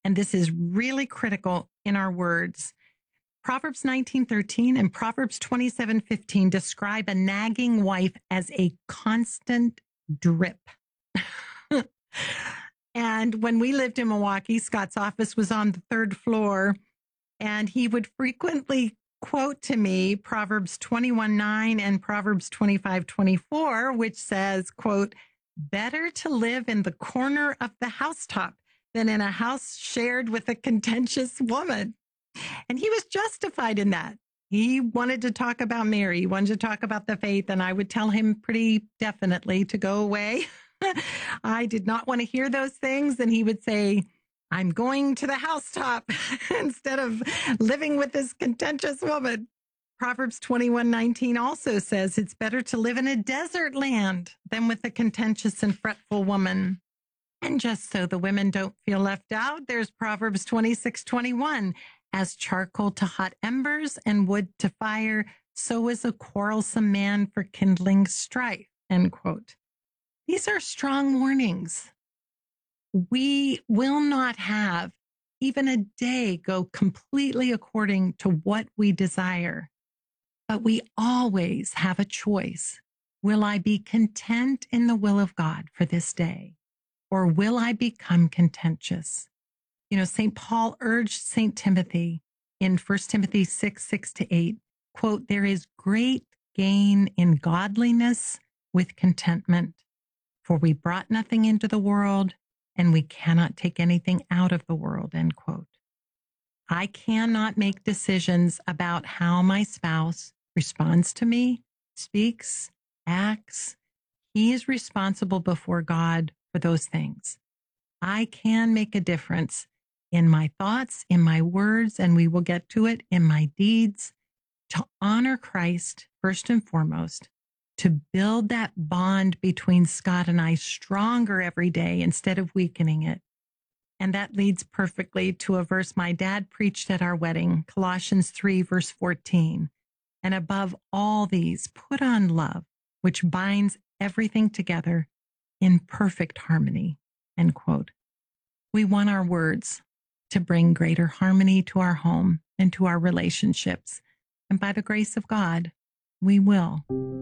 and this is really critical in our words. Proverbs 19:13 and Proverbs 27:15 describe a nagging wife as a constant drip. And when we lived in Milwaukee, Scott's office was on the third floor, and he would frequently quote to me Proverbs 21:9 and Proverbs 25:24, which says, quote, better to live in the corner of the housetop than in a house shared with a contentious woman. And he was justified in that. He wanted to talk about Mary, he wanted to talk about the faith, and I would tell him pretty definitely to go away. I did not want to hear those things. And he would say, I'm going to the housetop instead of living with this contentious woman. Proverbs 21:19 also says it's better to live in a desert land than with a contentious and fretful woman. And just so the women don't feel left out, there's Proverbs 26:21. As charcoal to hot embers and wood to fire, so is a quarrelsome man for kindling strife, end quote. These are strong warnings. We will not have even a day go completely according to what we desire, but we always have a choice. Will I be content in the will of God for this day, or will I become contentious? You know, St. Paul urged St. Timothy in 1 Timothy 6:6-8, quote, there is great gain in godliness with contentment, for we brought nothing into the world and we cannot take anything out of the world, end quote. I cannot make decisions about how my spouse responds to me, speaks, acts. He is responsible before God for those things. I can make a difference in my thoughts, in my words, and we will get to it, in my deeds, to honor Christ first and foremost, to build that bond between Scott and I stronger every day instead of weakening it. And that leads perfectly to a verse my dad preached at our wedding, Colossians 3, verse 14. And above all these, put on love, which binds everything together in perfect harmony, end quote. We want our words to bring greater harmony to our home and to our relationships. And by the grace of God, we will.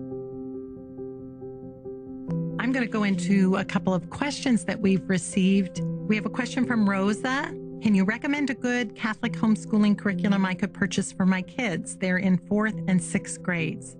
I'm going to go into a couple of questions that we've received. We have a question from Rosa. Can you recommend a good Catholic homeschooling curriculum I could purchase for my kids? They're in 4th and 6th grades.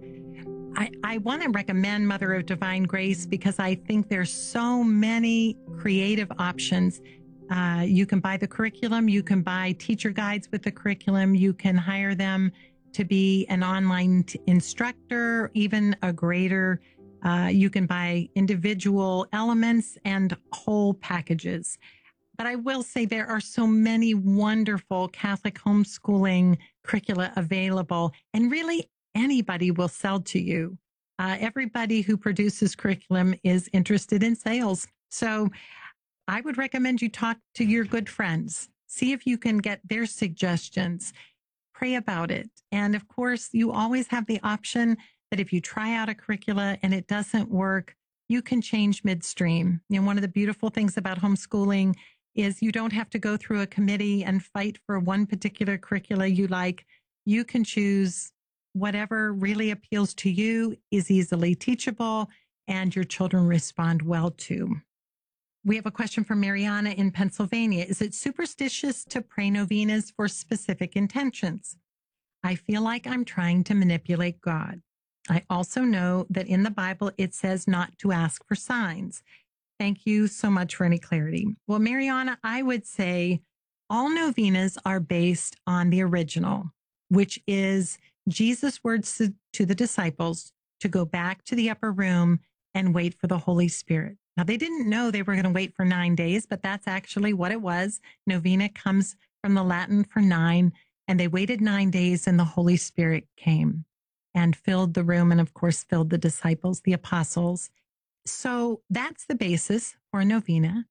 I want to recommend Mother of Divine Grace because I think there's so many creative options. You can buy the curriculum. You can buy teacher guides with the curriculum. You can hire them to be an online instructor, even a grader. You can buy individual elements and whole packages. But I will say there are so many wonderful Catholic homeschooling curricula available, and really anybody will sell to you. Everybody who produces curriculum is interested in sales. So I would recommend you talk to your good friends. See if you can get their suggestions. Pray about it. And of course, you always have the option that if you try out a curricula and it doesn't work, you can change midstream. You know, one of the beautiful things about homeschooling is you don't have to go through a committee and fight for one particular curricula you like. You can choose whatever really appeals to you, is easily teachable, and your children respond well to. We have a question from Mariana in Pennsylvania. Is it superstitious to pray novenas for specific intentions? I feel like I'm trying to manipulate God. I also know that in the Bible, it says not to ask for signs. Thank you so much for any clarity. Well, Mariana, I would say all novenas are based on the original, which is Jesus' words to the disciples to go back to the upper room and wait for the Holy Spirit. Now, they didn't know they were going to wait for 9 days, but that's actually what it was. Novena comes from the Latin for 9, and they waited 9 days, and the Holy Spirit came and filled the room and, of course, filled the disciples, the apostles. So that's the basis for a novena.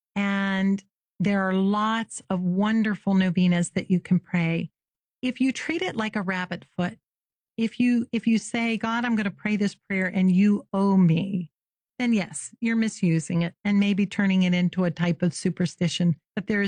And there are lots of wonderful novenas that you can pray. If you treat it like a rabbit foot, if you say, God, I'm going to pray this prayer and you owe me, then yes, you're misusing it and maybe turning it into a type of superstition. But there is